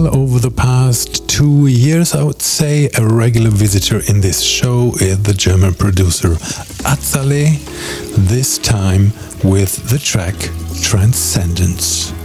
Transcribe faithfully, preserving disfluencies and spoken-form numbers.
Well, over the past two years, I would say, a regular visitor in this show is the German producer Atzale, this time with the track Transcendence.